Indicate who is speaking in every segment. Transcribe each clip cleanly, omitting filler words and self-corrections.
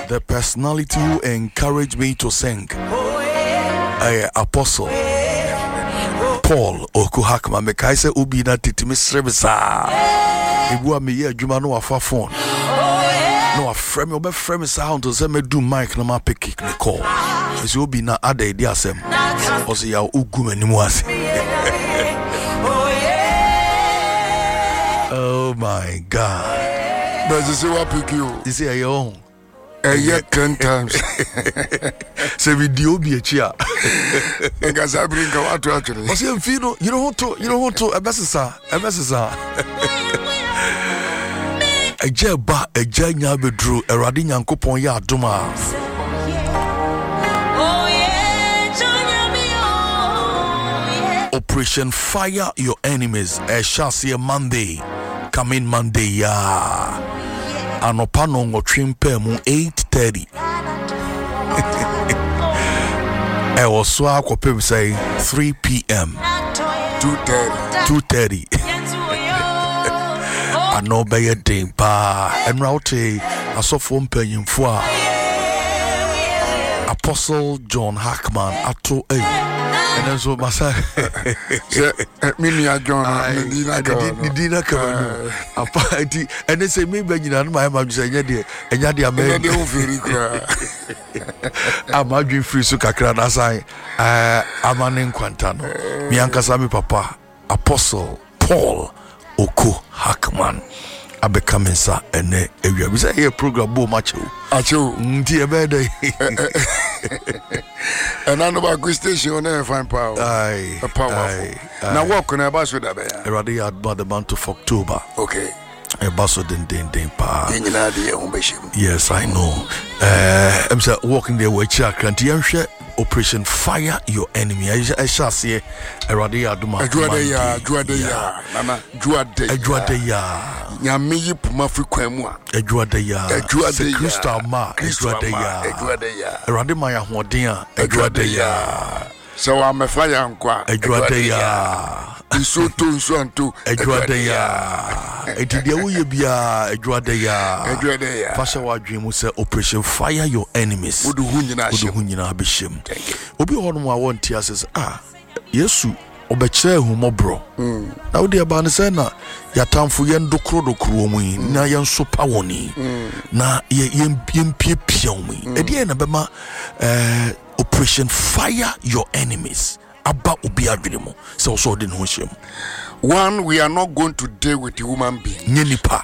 Speaker 1: The personality who encouraged me to sing, Apostle Paul Okuhakma mekaise ubi na titimi sremisa. Ebu me ye adwuma no afa phone. No afrem obe frem sound to say me do mic na ma pick the call. Esi obi na ada di asem. O say ya ugu manimu ase. Oh my God.
Speaker 2: But you say what pick you?
Speaker 1: You say your own.
Speaker 2: Yet 10 times.
Speaker 1: Say video be a chair.
Speaker 2: Because I bring out to actually.
Speaker 1: I say you don't want to a message. A jeba a janya bedru a radin yankopon ya duma. Operation Fire Your Enemies. A chassis Monday. Coming Monday ya. Anopano ngo trimpe mu 8:30. I was so akopem say 3 p.m. 2:30. Ano beye den pa enroute asofo mpanyimfo a Apostle John Hackman ato and then so masa
Speaker 2: Minia John
Speaker 1: Dina Kavanu apati and then say me begyina no my say nya de ame
Speaker 2: de ofiri kra
Speaker 1: amadwi free so kakra na sai amanen kwanta no mi ankasa mi papa Apostle Paul Oko Hackman abekame sa ene ewia bi say here program bo macho
Speaker 2: acho
Speaker 1: nti ebede
Speaker 2: and I know about good station on there fine power powerful now walk on about so that be
Speaker 1: already at the month of October.
Speaker 2: Okay.
Speaker 1: Basso den pa. Yes, I know. I'm say walking there with Chakranti Operation Fire Your Enemy. I shall say already aduma.
Speaker 2: Juadeya mama Juadeya nyame yipuma frikwamua
Speaker 1: Juadeya Crystal Ma Juadeya already my hoden Juadeya
Speaker 2: so I'm a fire nkwa
Speaker 1: Juadeya
Speaker 2: nso anto
Speaker 1: Juadeya etidia uye bia Juadeya fasha wadwe mu say Operation Fire Your Enemies
Speaker 2: wodu hunyina
Speaker 1: abeshem obi hono mu awonti asese Yesu obekire humobro na wodi aba ne say na yatamfo yendokro mu na yenso pawoni na yempie piamu edi na bema Operation Fire Your Enemies aba obi adwene so den ho hyem.
Speaker 2: One, we are not going to deal with the human being.
Speaker 1: Nyenipa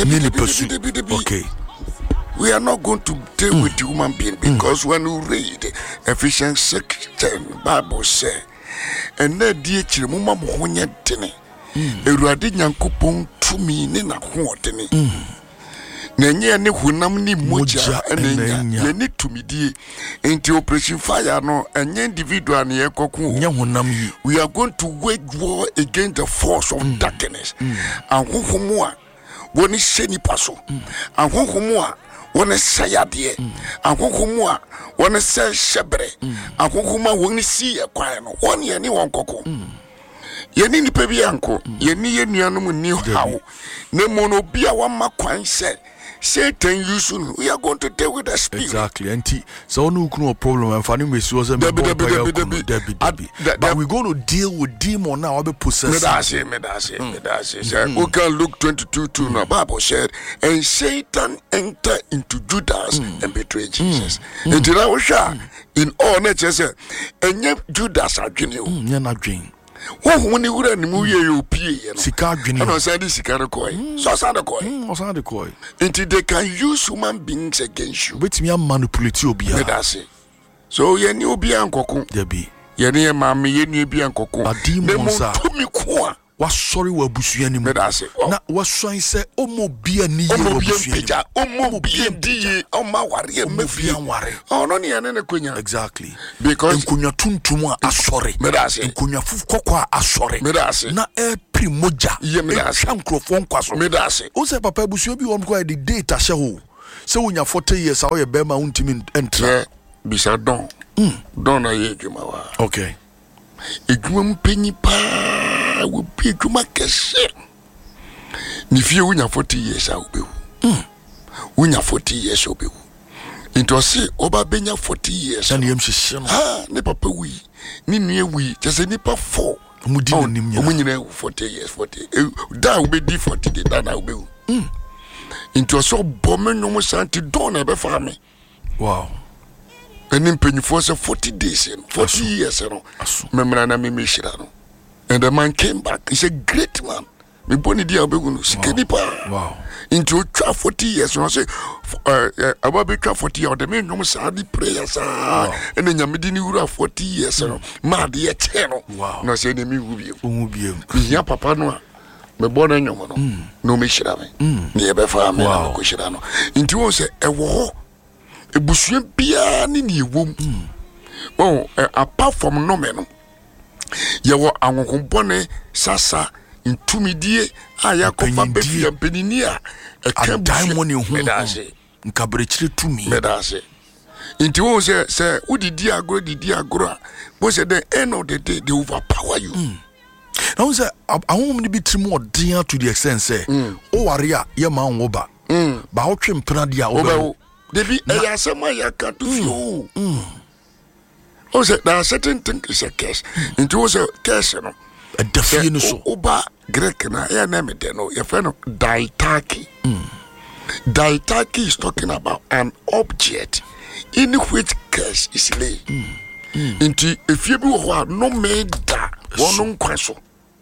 Speaker 1: okay.
Speaker 2: We are not going to deal with the human being because when you read Ephesians 6:10, Bible say, and na die chire mo mam ho nya dene. Ewurade Nyankopon tumi ne na ho dene. Na nye ne hunam ni moja enenya ni tumidie enti Operation Fire no enye individual na yekoku
Speaker 1: nya hunam yi.
Speaker 2: We are going to wage war against the force of darkness. Ahohomo a woni sheni paso. Ahohomo a woni sayade. Ahohomo a woni se shebre. Ahohomo a woni si ekwan no. Woni ye ni wonkoko. Yeni ni pebi anko. Yeni ye nuanom ni hawo. Ne mono bia wa makwan se Satan you we are going to deal with the spirit.
Speaker 1: Exactly. And so no problem and funny we was but we're going to deal with demon now be possessed.
Speaker 2: Me say we can look 22:2 now Bible said and Satan entered into Judas and betrayed Jesus. And now in all nature say and Judas adwene o.
Speaker 1: Nya na dwen.
Speaker 2: Who ni wura ni mu ye yo pie no
Speaker 1: sika adwene
Speaker 2: no say this sika no koi so say the koi until they can use human beings against you
Speaker 1: bet me manipulate obi a
Speaker 2: that's it so ye ni obi ankoko
Speaker 1: there be
Speaker 2: ye ni maame ye ni obi ankoko
Speaker 1: adimo nsa
Speaker 2: tumi ko a
Speaker 1: wa sorry wa busua ni mu
Speaker 2: that's it
Speaker 1: na wa swan say omo bia ni ye wa busua
Speaker 2: omo bia die oma ware
Speaker 1: mafia ware
Speaker 2: no ni ene ne konya
Speaker 1: exactly
Speaker 2: because
Speaker 1: nkunya tuntum a asore nkunya fufu kokko a asore na primoja nkrofo nkwaso o say papa busua bi won ko the date a hye se wonya 40 years a wo be ma untimi entra
Speaker 2: bisa don na ye djuma wa
Speaker 1: okay
Speaker 2: edjuma mpenyi pa wo bi djuma kese ni fie wonya 40 years a obewu wonya 40 years obewu Into see oba benya 40 years.
Speaker 1: And yem shishano.
Speaker 2: Ne papa we. Ni nye we. Just nipa 4.
Speaker 1: Mudina nimnya.
Speaker 2: Omunyina 40 years 40. Da ube di 40 de da na ube. Into so bomen no mo santi don ebe fa me.
Speaker 1: Wow.
Speaker 2: And in penny for 40 days, 40 years, Memrana Mimishirano. And the man came back. He's a great man. Me boni dia begunu sikenipa.
Speaker 1: Wow.
Speaker 2: Into 40 years, I say, about 40 years, the men no sadi prayers, and then Yamidini ura 40 years, mad yet channel.
Speaker 1: Wow.
Speaker 2: No say me will be ya papa no. Me born in your no mishirame. Near Befa, no Kushirano. Into one say a war. Ebusuye bia ni ni wom apart from nomeno ye wo anwonkobone sasa ntumidie aya kofa befia penini a eka
Speaker 1: diamond hu
Speaker 2: medase
Speaker 1: nkabrechire tumi
Speaker 2: medase inti wo se udidi agro bo se the end of the day they overpower you
Speaker 1: now say ahom ni bitrim odin to the extent say o ware a ye ma nwoba ba hotwe mpena dia oba
Speaker 2: Debi ayasema ya katufu. O say there are certain things is a curse. Into was a curse no.
Speaker 1: A definition so.
Speaker 2: Oba Greek na ya name de no. Your friend diataki. Diataki is talking about an object in which curse is laid. Into if you be no made that one kwaso.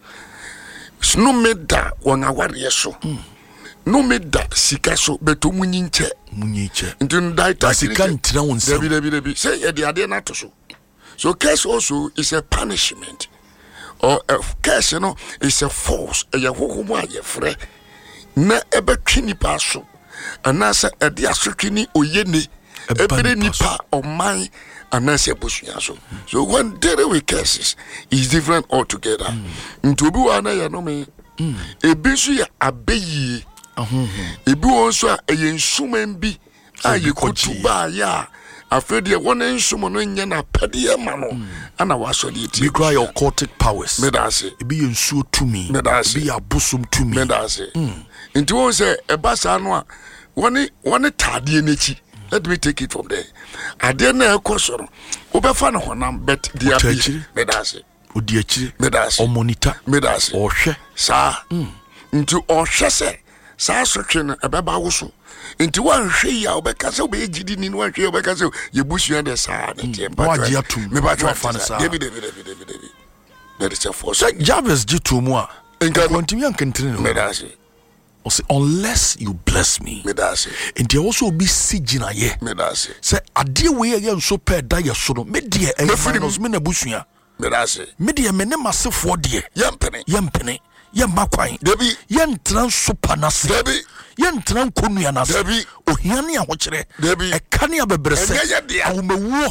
Speaker 2: No made that one aware so. No made that sikaso beto munyinche into that
Speaker 1: sika ntina wonse
Speaker 2: debi say e de ade na to so curse also is a punishment or a curse no is a force e hohomu aye frɛ na ebetwi nipa so anasa e de asotwi ni oyene ebere nipa oman anasa busua so when there we curses is different altogether into obi wa na ya no me ebisu ya abeyi ebi wonso a yensuma bi a yekotuba ya afede won ensuma no nya na pede ma no ana wasode ti
Speaker 1: we cry your occultic powers
Speaker 2: medase
Speaker 1: ebi yensuo tumi
Speaker 2: ebi
Speaker 1: abusum tumi
Speaker 2: medase nti won say ebasa no a woni tade nechi let me take it from there ade na ekosoro obefa no honam bet dia bi medase
Speaker 1: odi akire
Speaker 2: medase
Speaker 1: o monitor
Speaker 2: medase
Speaker 1: ohwe
Speaker 2: sa nti ohwe se sa sotwe na ebeba woso nti wanhwe ya obeka se obejidi ni wanhwe obeka se yebusua de sa na tempa
Speaker 1: waji atum
Speaker 2: me ba twa
Speaker 1: fan sa
Speaker 2: debi there is a force
Speaker 1: so Jabez jitu mu a
Speaker 2: enka
Speaker 1: kontimi ankentene no
Speaker 2: medase
Speaker 1: o say unless you bless me
Speaker 2: medase
Speaker 1: nti also be sigina ye
Speaker 2: medase
Speaker 1: say ade we ye nso pe da ye so no me de e finals me na busua
Speaker 2: medase
Speaker 1: me de me ne masefo de yempene yemba kwan
Speaker 2: debi
Speaker 1: yentran sopanase
Speaker 2: debi
Speaker 1: yentran konua nase
Speaker 2: debi
Speaker 1: ohiane ahokyere
Speaker 2: debi
Speaker 1: e kane abebrese awomewuo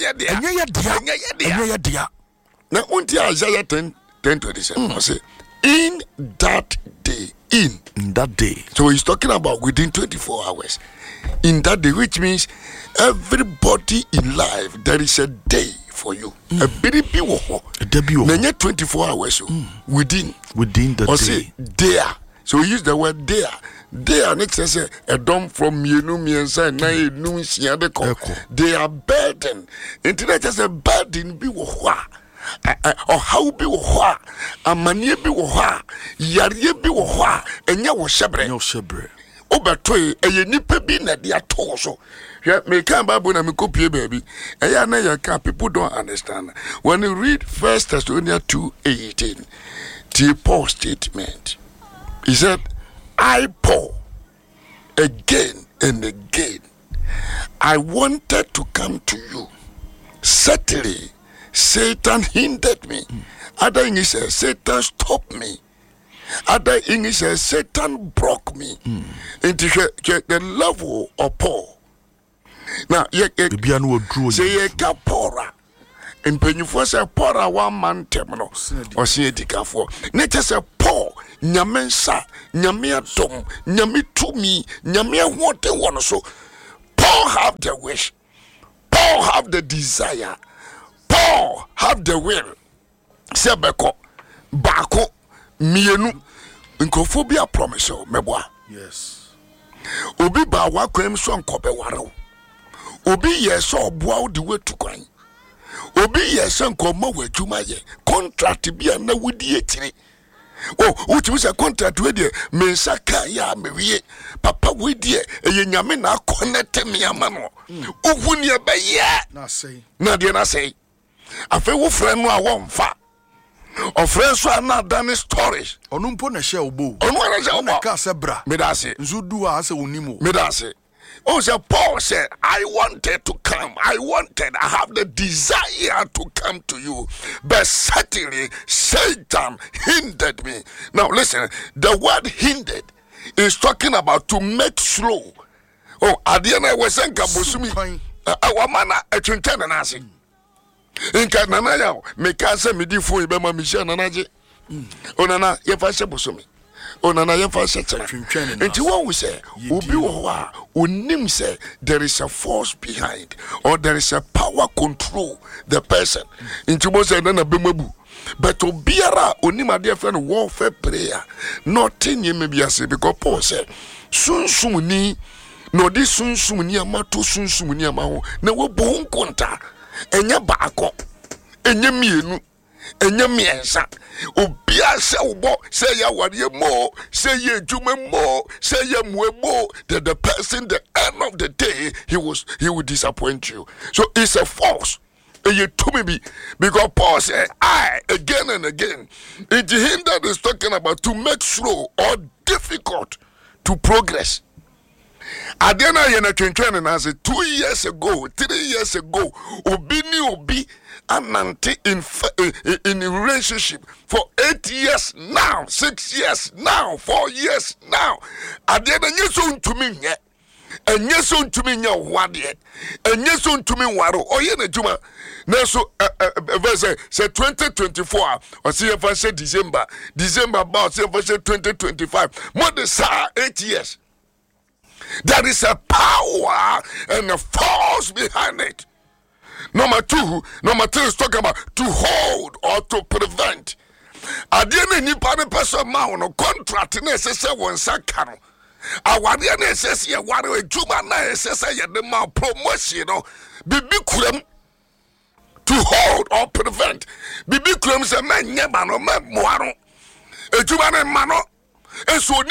Speaker 2: enye ye dia na unti Isaiah 10:27 say in that day so he's talking about within 24 hours in that day, which means everybody in life there is a day for you. A very people. Nanya 24 hours within
Speaker 1: the
Speaker 2: day. There. So we use the word there. There next says a dom from Yenu Miensa na Yenu Siadeko. They are burden. Internet has a burden be wa. Or how be wa. A mania be wa. Yarie be wa. And ya was shebre. Obatoy a nipa be na dia toso. Me can babu na me copy baby. Aya na ya can people don't understand. When you read 1 Thessalonians 2:18, the Paul statement, he said, I Paul again and again, I wanted to come to you. Certainly, Satan hindered me. Other English says Satan stopped me. Other English says Satan broke me into the level of Paul. Now, say ye kapora. And when you first say pora 1 man terminal or see a decafo. Nature say Paul, Nyamensa, Nyamia Tom, Nyami to me, Nyamia want one so. Paul have the wish, Paul have the desire, Paul have the will. Sebeko, Bako, Mienu, Nkophobia promise, Meboa.
Speaker 1: Yes.
Speaker 2: Obi ba wa kwem so nkobe waro. obi yes or bow the way to coin. Obi yes and come away to my contract be na wudi etiri. Oh, which was a contract with you, Mensaka ya me papa with ye, a yamina connect me a mano. Uvunia by ya,
Speaker 1: na say,
Speaker 2: Nadia say. A fair friend, I won't fa. Or friends are not done stories.
Speaker 1: Onumpo na share obo.
Speaker 2: On one as
Speaker 1: a car sebra.
Speaker 2: Medase,
Speaker 1: Zudu as a unimo.
Speaker 2: Medase. Oh, so Paul said, I wanted to come. I have the desire to come to you. But certainly, Satan hindered me. Now, listen, the word hindered is talking about to make slow. Oh, Adiana was saying, Kabusumi, our mana, a chintana nasi. In Kananaya, make us a midifo, Ibama Michel Nanaji. Onana, Yafasha Busumi. Onana Yafasha. And to what we say, Ubiwa, Unim say, there is a force behind, or there is a power control the person. Into most and then a bimabu. But to Biara, Unima dear friend, warfare prayer, nothing you may be as because Paul said, soon sumuni, no this soon sumuni, amato soon sumuni, amao, no bone conta. Enya baako enya mienu enya miensa obia se ubo say ya wade mo say ye dwuma mo say ye muebo that the person the end of the day he will disappoint you. So it's a force. You to me because Paul said I again and again it him that is talking about to make slow or difficult to progress. Adena yena twentwene na say 2 years ago 3 years ago obi anante in relationship for 8 years now 6 years now 4 years now adena nyeso ntumi nye enyeso ntumi nye wade enyeso ntumi waro oye na juma na so verse say 2024 or see if December about say 2025 more than 8 years. There is a power and a force behind it. Number two is talking about to hold or to prevent. Adiene nipa ne person ma no contract na sese won sakano. Awade na sese ye ware adwuma na sese ye de ma promotion no. Bibi kurem to hold or prevent. Bibi kurem se ma nyeba no ma moaro. Adwuma ne ma no. And so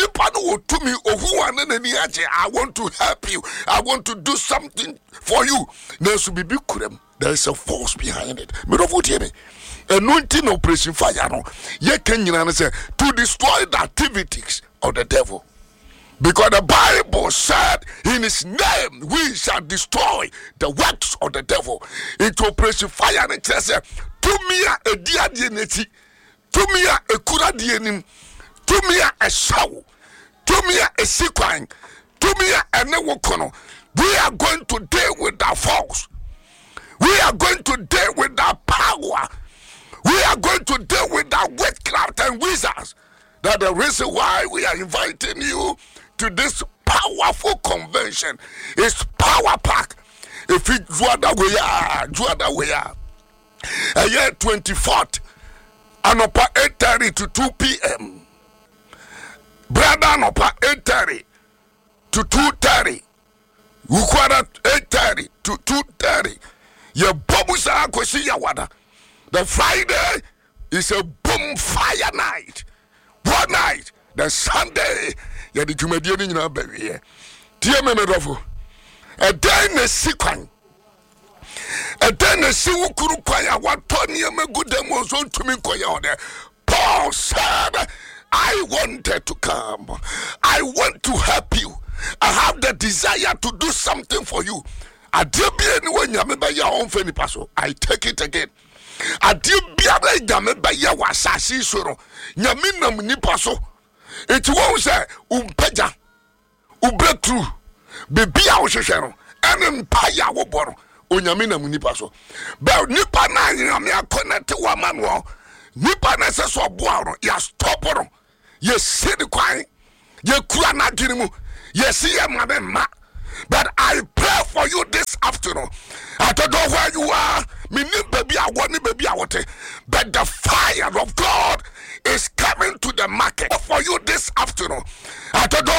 Speaker 2: I want to help you. I want to do something for you. There is a force behind it. Anointing operation fire no. Ye can say to destroy the activities of the devil. Because the Bible said in his name we shall destroy the works of the devil. Into operation fire and it says to me a dia dieneti, to me a kura dienim. To me a show, to me a sequine, to me a newokono. We are going to deal with that force. We are going to deal with that power. We are going to deal with that witchcraft and wizards. That's the reason why we are inviting you to this powerful convention. It's power pack. If it draw that way, a year 24th, and up 8:30 to 2 p.m. Brother nopa 8:30 to 2:30. Ukwara 8:30 to 2:30. Ye bobusa akosi ya wada. The Friday is a boom fire night. One night. The Sunday ye di jumedie ni nyina ba wie. Tie me medofo. A day na sikwan. A day na si wukuru kwa ya wato ni me gudemo so ntumi koya ode. Paul said I wanted to come. I want to help you. I have the desire to do something for you. I take it again. I it won't say umpeja ubreakthrough baby our and empire woboro onyamina munipaso. But nipa na nyame connect wa manual. Nipa na se so boaro ya stop no. You see the crying, you cry not getting mu, you see a man. But I pray for you this afternoon. I don't know where you are, baby, I want baby, I want it. But the fire of God is coming to the market for you this afternoon. I don't know